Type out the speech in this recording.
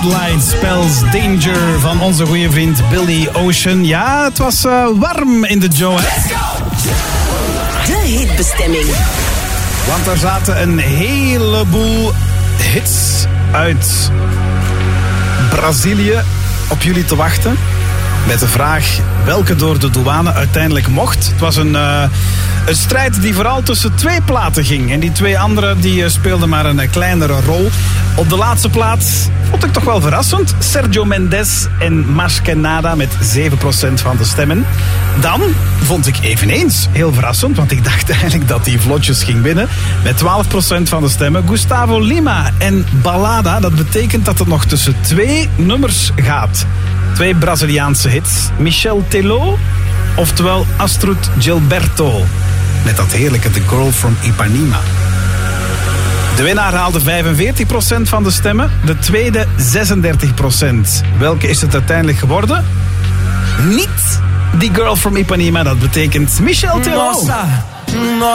Red Light Spells Danger van onze goede vriend Billy Ocean. Ja, het was warm in de Joe. De hitbestemming. Want er zaten een heleboel hits uit Brazilië op jullie te wachten. Met de vraag welke door de douane uiteindelijk mocht. Het was een strijd die vooral tussen 2 platen ging. En die 2 andere die speelden maar een kleinere rol. Op de laatste plaats vond ik toch wel verrassend. Sergio Mendes en Mas Que Nada met 7% van de stemmen. Dan vond ik eveneens heel verrassend, want ik dacht eigenlijk dat hij vlotjes ging winnen. Met 12% van de stemmen. Gustavo Lima en Balada. Dat betekent dat het nog tussen 2 nummers gaat. 2 Braziliaanse hits. Michel Teló, oftewel Astrud Gilberto. Met dat heerlijke The Girl from Ipanema. De winnaar haalde 45% van de stemmen. De tweede 36%. Welke is het uiteindelijk geworden? Niet The Girl from Ipanema. Dat betekent Michel Teló.